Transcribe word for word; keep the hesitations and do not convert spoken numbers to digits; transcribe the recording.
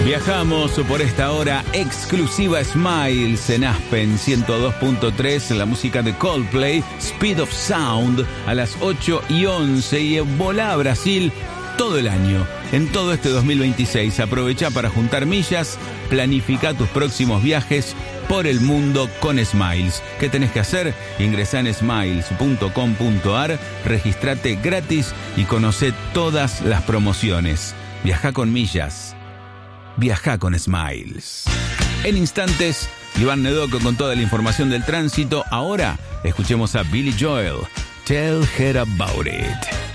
Viajamos por esta hora exclusiva Smiles en Aspen ciento dos punto tres, la música de Coldplay, Speed of Sound, a las ocho y once, y volá a Brasil todo el año. En todo este dos mil veintiséis, aprovecha para juntar millas, planifica tus próximos viajes por el mundo con Smiles. ¿Qué tenés que hacer? Ingresá en smiles punto com punto a r, registrate gratis y conocé todas las promociones. Viajá con millas. Viajá con Smiles. En instantes, Iván Nedoco con toda la información del tránsito. Ahora, escuchemos a Billy Joel. Tell her about it.